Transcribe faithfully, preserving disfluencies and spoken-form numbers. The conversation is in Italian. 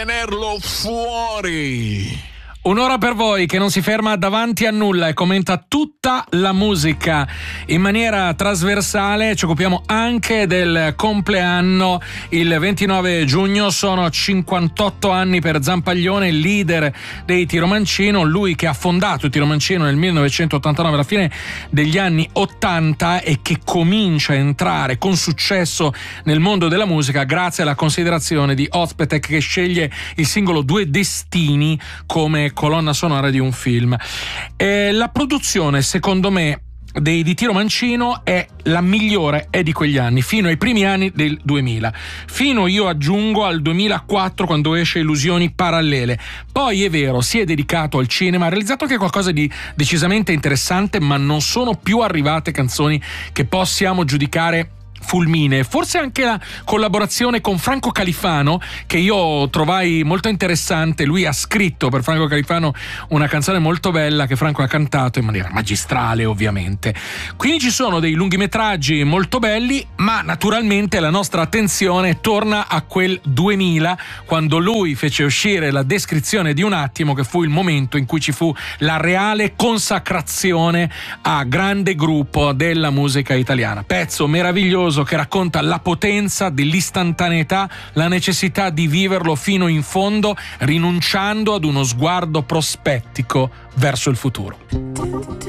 Tenerlo fuori. Un'ora per voi che non si ferma davanti a nulla e commenta tutta la musica in maniera trasversale. Ci occupiamo anche del compleanno. Il ventinove giugno sono cinquantotto anni per Zampaglione, il leader dei Tiro Mancino, lui che ha fondato il Tiro Mancino nel millenovecentottantanove, alla fine degli anni ottanta, e che comincia a entrare con successo nel mondo della musica grazie alla considerazione di Ozpetek, che sceglie il singolo Due Destini come colonna sonora di un film. E la produzione, secondo me, dei di Tiro Mancino è la migliore è di quegli anni, fino ai primi anni del duemila, fino, io aggiungo, al duemilaquattro, quando esce Illusioni Parallele. Poi è vero, si è dedicato al cinema, ha realizzato anche qualcosa di decisamente interessante, ma non sono più arrivate canzoni che possiamo giudicare fulmine. Forse anche la collaborazione con Franco Califano, che io trovai molto interessante. Lui ha scritto per Franco Califano una canzone molto bella che Franco ha cantato in maniera magistrale, ovviamente. Quindi ci sono dei lunghimetraggi molto belli, ma naturalmente la nostra attenzione torna a quel duemila, quando lui fece uscire La descrizione di un attimo, che fu il momento in cui ci fu la reale consacrazione a grande gruppo della musica italiana. Pezzo meraviglioso che racconta la potenza dell'istantaneità, la necessità di viverlo fino in fondo, rinunciando ad uno sguardo prospettico verso il futuro.